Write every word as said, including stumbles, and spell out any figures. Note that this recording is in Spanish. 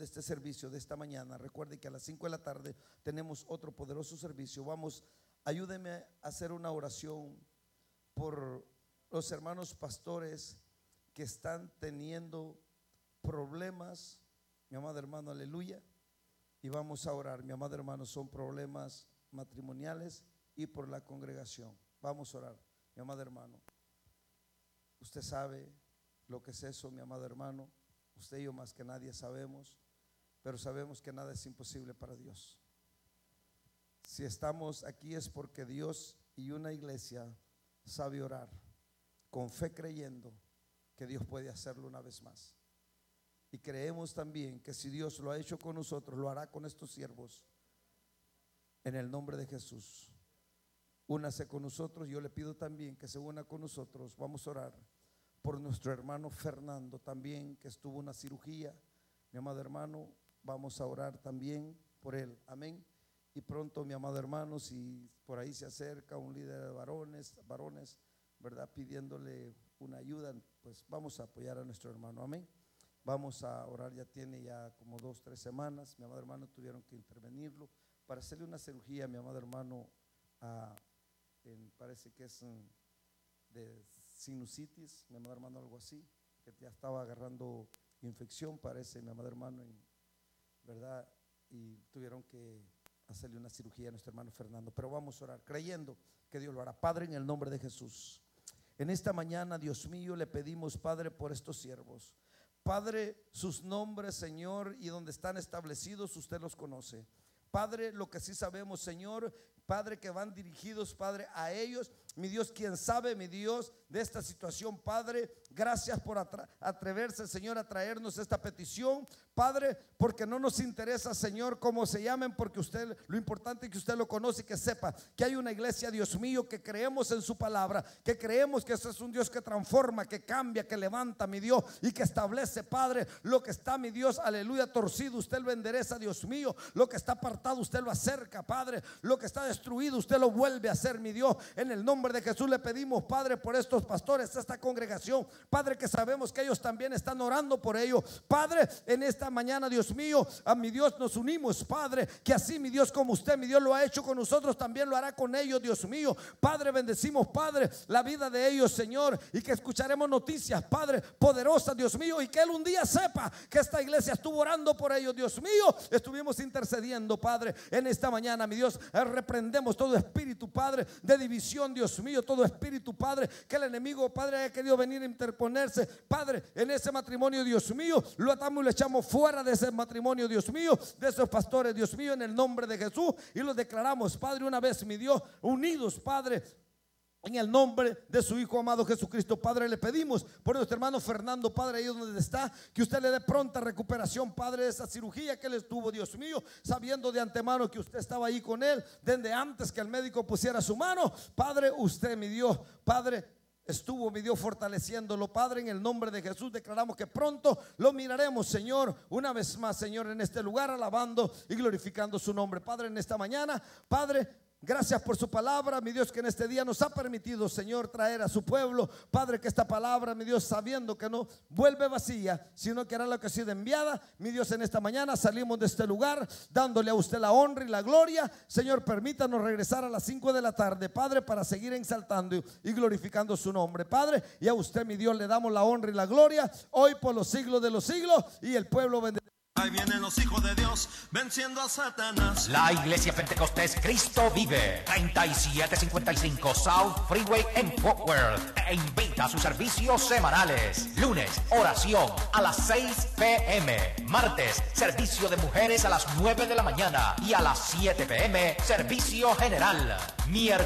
este servicio de esta mañana. Recuerde que a las cinco de la tarde tenemos otro poderoso servicio. Vamos, ayúdeme a hacer una oración por los hermanos pastores que están teniendo problemas, mi amado hermano, aleluya. Y vamos a orar, mi amado hermano, son problemas matrimoniales y por la congregación. Vamos a orar, mi amado hermano. Usted sabe lo que es eso, mi amado hermano. Usted y yo más que nadie sabemos, pero sabemos que nada es imposible para Dios. Si estamos aquí es porque Dios y una iglesia sabe orar con fe, creyendo que Dios puede hacerlo una vez más. Y creemos también que si Dios lo ha hecho con nosotros, lo hará con estos siervos. En el nombre de Jesús, únase con nosotros. Yo le pido también que se una con nosotros. Vamos a orar por nuestro hermano Fernando también, que estuvo en una cirugía. Mi amado hermano, vamos a orar también por él, amén. Y pronto, mi amado hermano, si por ahí se acerca un líder de varones, varones, ¿verdad?, pidiéndole una ayuda, pues vamos a apoyar a nuestro hermano, amén. Vamos a orar, ya tiene ya como dos, tres semanas, mi amado hermano, tuvieron que intervenirlo para hacerle una cirugía, mi amado hermano, a, en, parece que es en, de sinusitis, mi amado hermano, algo así, que ya estaba agarrando infección, parece, mi amado hermano, en, ¿verdad? Y tuvieron que hacerle una cirugía a nuestro hermano Fernando. Pero vamos a orar creyendo que Dios lo hará. Padre, en el nombre de Jesús, en esta mañana, Dios mío, le pedimos, Padre, por estos siervos. Padre, sus nombres, Señor, y donde están establecidos, usted los conoce. Padre, lo que sí sabemos, Señor, Padre, que van dirigidos, Padre, a ellos. Mi Dios, quien sabe, mi Dios, de esta situación, Padre, gracias por atreverse, Señor, a traernos esta petición, Padre, porque no nos interesa, Señor, cómo se llamen, porque usted, lo importante es que usted lo conoce y que sepa que hay una iglesia, Dios mío, que creemos en su palabra, que creemos que ese es un Dios que transforma, que cambia, que levanta, mi Dios, y que establece, Padre, lo que está, mi Dios, aleluya, torcido, usted lo endereza, Dios mío, lo que está apartado, usted lo acerca, Padre, lo que está destruido, usted lo vuelve a hacer, mi Dios. En el nombre de Jesús le pedimos, Padre, por estos pastores, esta congregación, Padre, que sabemos que ellos también están orando por ellos, Padre, en esta mañana, Dios mío, a mi Dios nos unimos, Padre, que así, mi Dios, como usted, mi Dios, lo ha hecho con nosotros, también lo hará con ellos, Dios mío. Padre, bendecimos, Padre, la vida de ellos, Señor, y que escucharemos noticias, Padre, poderosas, Dios mío, y que él un día sepa que esta iglesia estuvo orando por ellos, Dios mío, estuvimos intercediendo, Padre, en esta mañana, mi Dios, reprendemos todo espíritu, Padre, de división, Dios mío, todo espíritu, Padre, que el enemigo, Padre, haya querido venir a interponerse, Padre, en ese matrimonio, Dios mío, lo atamos y lo echamos fuera de ese matrimonio, Dios mío, de esos pastores, Dios mío, en el nombre de Jesús, y los declaramos, Padre, una vez, mi Dios, unidos, Padre, en el nombre de su Hijo amado Jesucristo. Padre, le pedimos por nuestro hermano Fernando, Padre, ahí donde está, que usted le dé pronta recuperación, Padre, de esa cirugía que él estuvo, Dios mío, sabiendo de antemano que usted estaba ahí con él, desde antes que el médico pusiera su mano. Padre, usted, mi Dios, Padre, estuvo, mi Dios, fortaleciéndolo, Padre, en el nombre de Jesús. Declaramos que pronto lo miraremos, Señor, una vez más, Señor, en este lugar, alabando y glorificando su nombre. Padre, en esta mañana, Padre, gracias por su palabra, mi Dios, que en este día nos ha permitido, Señor, traer a su pueblo, Padre, que esta palabra, mi Dios, sabiendo que no vuelve vacía, sino que hará lo que ha sido enviada. Mi Dios, en esta mañana salimos de este lugar dándole a usted la honra y la gloria. Señor, permítanos regresar a las cinco de la tarde, Padre, para seguir exaltando y glorificando su nombre, Padre, y a usted, mi Dios, le damos la honra y la gloria hoy por los siglos de los siglos. Y el pueblo bendecido. Ahí vienen los hijos de Dios venciendo a Satanás. La Iglesia Pentecostés Cristo Vive, treinta y siete cincuenta y cinco South Freeway en Fort Worth, e invita a sus servicios semanales. Lunes, oración a las seis p m Martes, servicio de mujeres a las nueve de la mañana. Y a las siete p m servicio general. Miércoles